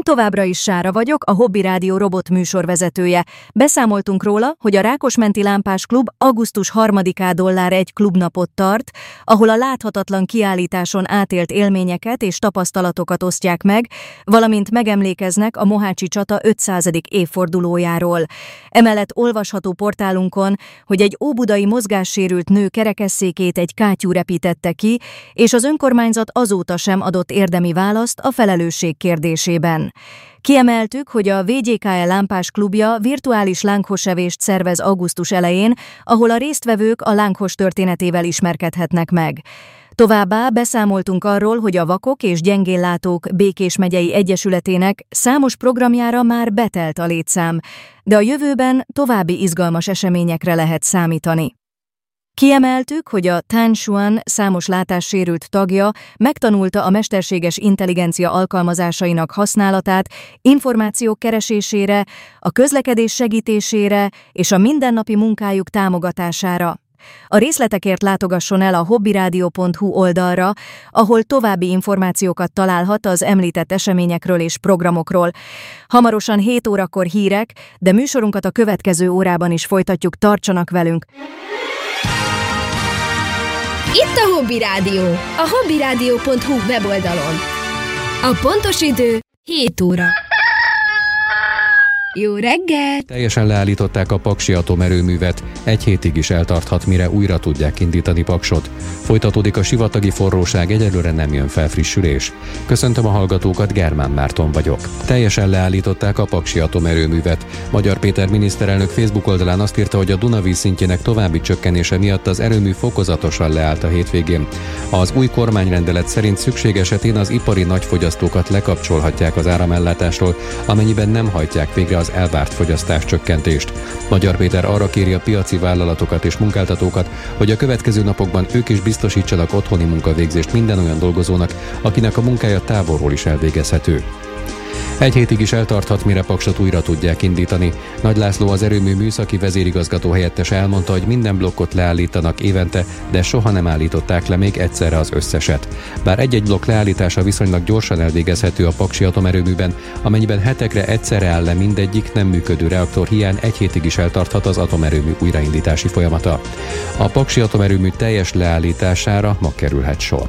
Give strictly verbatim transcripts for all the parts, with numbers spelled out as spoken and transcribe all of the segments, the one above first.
továbbra is Sára vagyok, a Hobby Rádió robot műsorvezetője. Beszámoltunk róla, hogy a Rákosmenti Lámpás Klub augusztus harmadikától dollár egy klubnapot tart, ahol a láthatatlan kiállításon átélt élményeket és tapasztalatokat osztják meg, valamint megemlékeznek a mohácsi csata ötszázadik évfordulójáról. Emellett olvasható portálunkon, hogy egy óbudai mozgássérült nő kerekesszékét egy kátyú repítette ki, és az önkormányzat azóta sem adott érdemi választ a felelősség kérdésében. Kiemeltük, hogy a vé gé ká e Lámpás Klubja virtuális lánghosevést szervez augusztus elején, ahol a résztvevők a lánghos történetével ismerkedhetnek meg. Továbbá beszámoltunk arról, hogy a Vakok és Gyengéllátók Békés megyei egyesületének számos programjára már betelt a létszám, de a jövőben további izgalmas eseményekre lehet számítani. Kiemeltük, hogy a Tan Xuan számos látássérült tagja megtanulta a mesterséges intelligencia alkalmazásainak használatát információk keresésére, a közlekedés segítésére és a mindennapi munkájuk támogatására. A részletekért látogasson el a hobbyradio pont hu oldalra, ahol további információkat találhat az említett eseményekről és programokról. Hamarosan hét órakor hírek, de műsorunkat a következő órában is folytatjuk, tartsanak velünk! Itt a Hobby Rádió, a hobbyradio pont hu weboldalon. A pontos idő hét óra. Jó reggel! Teljesen leállították a paksi atomerőművet, egy hétig is eltarthat, mire újra tudják indítani Paksot. Folytatódik a sivatagi forróság, egyelőre nem jön felfrissülés. Köszöntöm a hallgatókat, Germán Márton vagyok. Teljesen leállították a paksi atomerőművet. Magyar Péter miniszterelnök Facebook oldalán azt írta, hogy a Dunavíz szintjének további csökkenése miatt az erőmű fokozatosan leállt a hétvégén. Az új kormányrendelet szerint szükség esetén az ipari nagyfogyasztókat lekapcsolhatják az áramellátásról, amennyiben nem hajtják végre az elvárt fogyasztás csökkentést. Magyar Péter arra kéri a piaci vállalatokat és munkáltatókat, hogy a következő napokban ők is biztosítsanak otthoni munkavégzést minden olyan dolgozónak, akinek a munkája távolról is elvégezhető. Egy hétig is eltarthat, mire Paksot újra tudják indítani. Nagy László, az erőmű műszaki vezérigazgató helyettes elmondta, hogy minden blokkot leállítanak évente, de soha nem állították le még egyszerre az összeset. Bár egy-egy blokk leállítása viszonylag gyorsan elvégezhető a paksi atomerőműben, amennyiben hetekre egyszerre áll le mindegyik nem működő reaktor hiány, egy hétig is eltarthat az atomerőmű újraindítási folyamata. A paksi atomerőmű teljes leállítására ma kerülhet sor.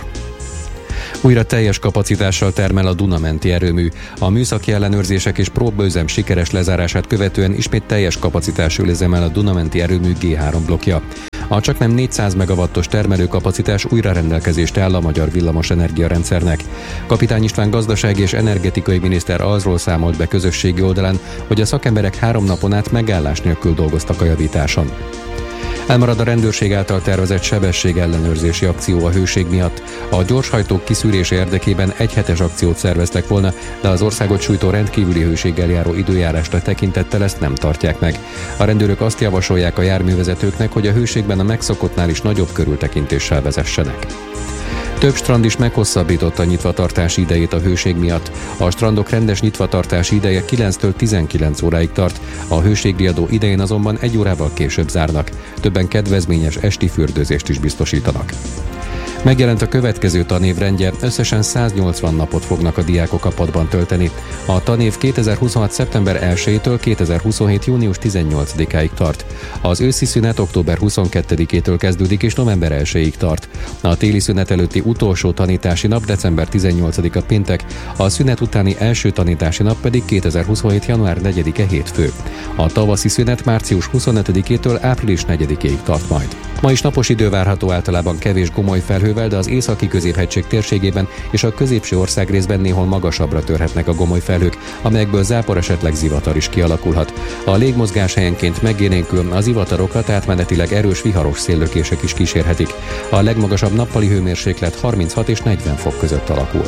Újra teljes kapacitással termel a Duna-menti erőmű. A műszaki ellenőrzések és próbaüzem sikeres lezárását követően ismét teljes kapacitású üzemel a Duna-menti erőmű gé három blokkja. A csaknem négyszáz megawattos termelőkapacitás újra rendelkezésre áll a magyar villamosenergia rendszernek. Kapitány István gazdasági és energetikai miniszter azról számolt be közösségi oldalán, hogy a szakemberek három napon át megállás nélkül dolgoztak a javításon. Elmarad a rendőrség által tervezett sebesség-ellenőrzési akció a hőség miatt. A gyorshajtók kiszűrése érdekében egy hetes akciót szerveztek volna, de az országot sújtó rendkívüli hőséggel járó időjárásra tekintettel ezt nem tartják meg. A rendőrök azt javasolják a járművezetőknek, hogy a hőségben a megszokottnál is nagyobb körültekintéssel vezessenek. Több strand is meghosszabbította nyitvatartási idejét a hőség miatt. A strandok rendes nyitvatartási ideje kilenctől tizenkilenc óráig tart, a hőségriadó idején azonban egy órával később zárnak. Többen kedvezményes esti fürdőzést is biztosítanak. Megjelent a következő tanév rendje, összesen száznyolcvan napot fognak a diákok a padban tölteni. A tanév kétezer-huszonhat. szeptember elsejétől kétezer-huszonhét. június tizennyolcadikáig tart. Az őszi szünet október huszonkettedikétől kezdődik és november elsejéig tart. A téli szünet előtti utolsó tanítási nap december tizennyolcadika péntek, a szünet utáni első tanítási nap pedig kétezer-huszonhét. január negyedike hétfő. A tavaszi szünet március huszonötödikétől április negyedikéig tart majd. Ma is napos idő várható, általában kevés gomoly felhővel, de az északi középhegység térségében és a középső országrészben néhol magasabbra törhetnek a gomoly felhők, amelyekből zápor, esetleg zivatar is kialakulhat. A légmozgás helyenként megélénkül, az zivatarokat átmenetileg erős viharos széllökések is kísérhetik. A legmagasabb nappali hőmérséklet harminchat és negyven fok között alakul.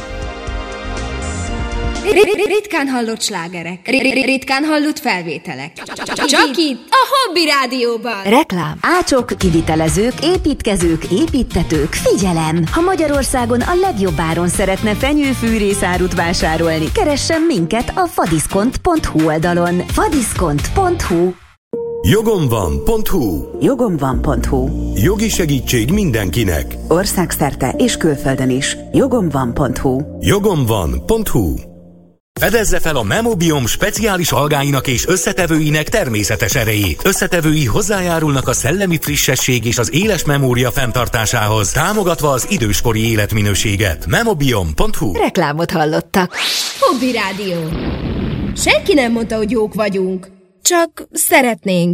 Ritkán hallott slágerek, ritkán hallott felvételek. Csak itt, a Hobby Rádióban. Reklám. Ácsok, kivitelezők, építkezők, építtetők, figyelem! Ha Magyarországon a legjobb áron szeretne fenyőfűrészárut vásárolni, keressen minket a fadiszkont pont hu oldalon. fadiszkont pont hu. Jogomvan pont hu. Jogomvan pont hu. Jogi segítség mindenkinek. Országszerte és külföldön is. Jogomvan pont hu. Jogomvan pont hu. Fedezze fel a Memobiom speciális algáinak és összetevőinek természetes erejét. Összetevői hozzájárulnak a szellemi frissesség és az éles memória fenntartásához, támogatva az időskori életminőséget. memobiom pont hu. Reklámot hallottak. Hobby Rádió. Senki nem mondta, hogy jók vagyunk. Csak szeretnénk.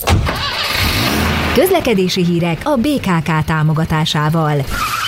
Közlekedési hírek a bé ká ká támogatásával.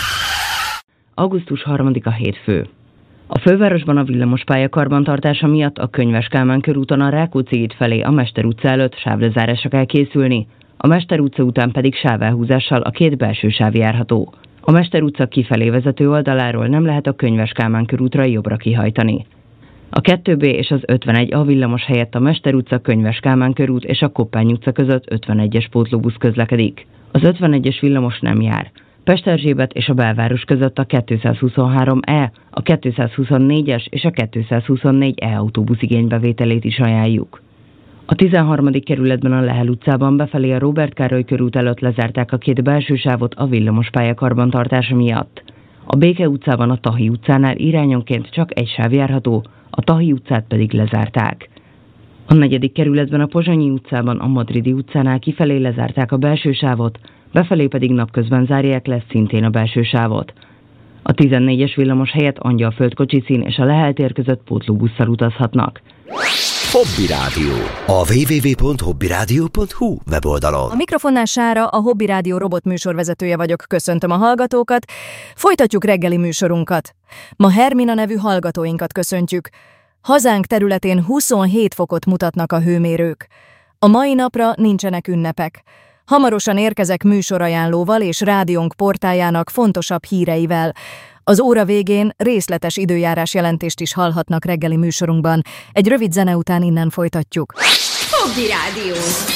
augusztus harmadika hétfő. A fővárosban a villamospálya karbantartása miatt a Könyves Kálmán körúton a Rákóczi híd felé a Mester utca előtt sávlezárásra kell készülni, a Mester utca után pedig sávelhúzással a két belső sáv járható. A Mester utca kifelé vezető oldaláról nem lehet a Könyves Kálmán körútra jobbra kihajtani. A kettő bé és az ötvenegy A villamos helyett a Mester utca, Könyves Kálmán körút és a Koppány utca között ötvenegyes pótlóbusz közlekedik. Az ötvenegyes villamos nem jár. Pesterzsébet és a belváros között a kétszázhuszonhárom E, a kétszázhuszonnégyes és a kétszázhuszonnégy E autóbusz igénybevételét is ajánljuk. A tizenharmadik kerületben a Lehel utcában befelé a Róbert Károly körút előtt lezárták a két belső sávot a villamospálya karbantartása miatt. A Béke utcában a Tahi utcánál irányonként csak egy sáv járható, a Tahi utcát pedig lezárták. A negyedik kerületben a Pozsonyi utcában a Madridi utcánál kifelé lezárták a belső sávot, befelé pedig napközben zárják le szintén a belső sávot. A tizennégyes villamos helyett Angyalföld kocsiszín és a Lehel tér között pótlóbusszal utazhatnak. Hobby Rádió. A double-u double-u double-u pont hobby rádió pont hu weboldalon. A mikrofonnál Sára, a Hobby Rádió robot műsorvezetője vagyok, köszöntöm a hallgatókat. Folytatjuk reggeli műsorunkat. Ma Hermina nevű hallgatóinkat köszöntjük. Hazánk területén huszonhét fokot mutatnak a hőmérők. A mai napra nincsenek ünnepek. Hamarosan érkezek műsorajánlóval és rádiónk portájának fontosabb híreivel. Az óra végén részletes időjárás jelentést is hallhatnak reggeli műsorunkban. Egy rövid zene után innen folytatjuk. Hobby Rádió.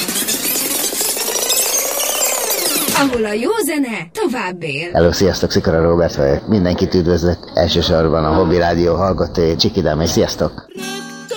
Ahol a jó zene tovább él. Hello, sziasztok, Szikora Róbert vagyok. Mindenkit üdvözlök, elsősorban a Hobby Rádió hallgatói, Csikidám, és sziasztok!